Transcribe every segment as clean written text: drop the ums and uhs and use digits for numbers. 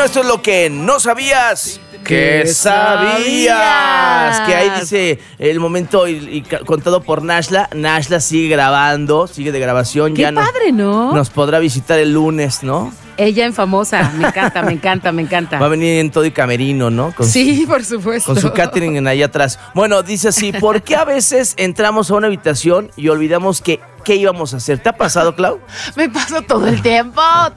Bueno, esto es lo que no sabías. ¿Qué sabías? Que ahí dice el momento y contado por Nashla. Nashla sigue grabando, sigue de grabación. Qué padre, ¿no? Nos podrá visitar el lunes, ¿no? Ella en Famosa, me encanta, me encanta, me encanta. Va a venir en todo y camerino, ¿no? Sí, por supuesto. Con su catering en allá atrás. Bueno, dice así, ¿por qué a veces entramos a una habitación y olvidamos qué íbamos a hacer? ¿Te ha pasado, Clau? Me pasa todo el tiempo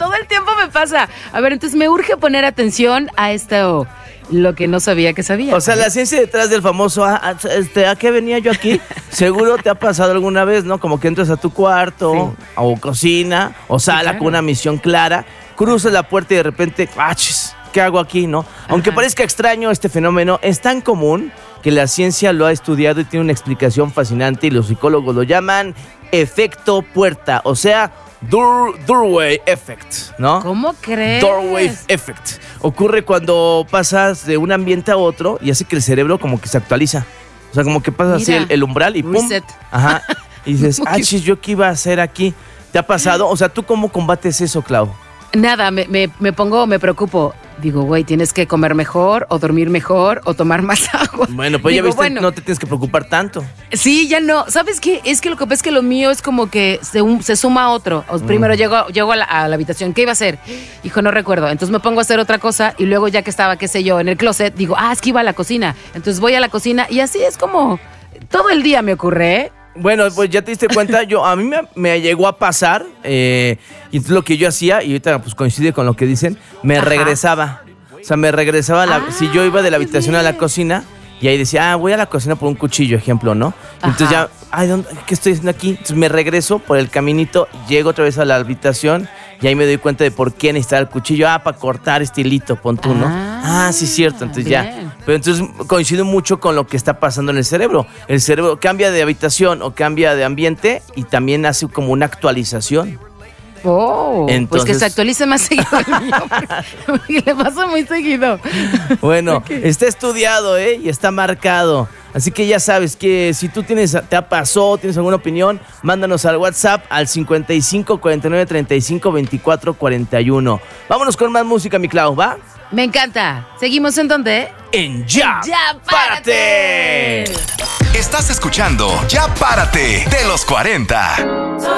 me pasa. A ver, entonces me urge poner atención a esto, lo que no sabía que sabía. O sea, la ciencia detrás del famoso, ¿a qué venía yo aquí? Seguro te ha pasado alguna vez, ¿no? Como que entras a tu cuarto, sí, o cocina, o sala, sí, claro, con una misión clara, cruzas la puerta y de repente, ¿qué hago aquí, no? Aunque parezca extraño, este fenómeno es tan común que la ciencia lo ha estudiado y tiene una explicación fascinante y los psicólogos lo llaman efecto puerta, o sea, doorway effect, ¿no? ¿Cómo crees? Doorway effect. Ocurre cuando pasas de un ambiente a otro y hace que el cerebro como que se actualiza. O sea, como que pasa así el umbral y reset. ¡pum! Ajá. Y dices, ¿yo qué iba a hacer aquí? ¿Te ha pasado? O sea, ¿tú cómo combates eso, Clau? Nada, me preocupo. Digo, güey, tienes que comer mejor, o dormir mejor, o tomar más agua. Bueno, pues digo, ya viste, no te tienes que preocupar tanto. Sí, ya no. ¿Sabes qué? Es que lo que pasa es que lo mío es como que se suma a otro. Primero llego a la habitación. ¿Qué iba a hacer? Hijo, no recuerdo. Entonces me pongo a hacer otra cosa y luego ya que estaba, qué sé yo, en el closet, digo, es que iba a la cocina. Entonces voy a la cocina y así es como todo el día me ocurre, ¿eh? Bueno, pues ya te diste cuenta, a mí me llegó a pasar, y entonces lo que yo hacía, y ahorita pues coincide con lo que dicen, me regresaba. O sea, me regresaba, si yo iba de la habitación a la cocina, y ahí decía, voy a la cocina por un cuchillo, ejemplo, ¿no? Entonces ya, ¿qué estoy haciendo aquí? Entonces me regreso por el caminito, llego otra vez a la habitación, y ahí me doy cuenta de por qué necesitaba el cuchillo. Para cortar este hilito, pon tú, ¿no? Sí, cierto, entonces bien. Ya. Pero entonces coincido mucho con lo que está pasando en el cerebro. El cerebro cambia de habitación o cambia de ambiente y también hace como una actualización. Entonces, pues que se actualice más seguido el mío, porque le pasa muy seguido. Bueno, está estudiado, y está marcado. Así que ya sabes que si tú tienes alguna opinión, mándanos al WhatsApp al 55 49 35 24 41. Vámonos con más música, mi Clau, ¿va? Me encanta. ¿Seguimos en dónde? En Ya Párate. Estás escuchando Ya Párate de los 40.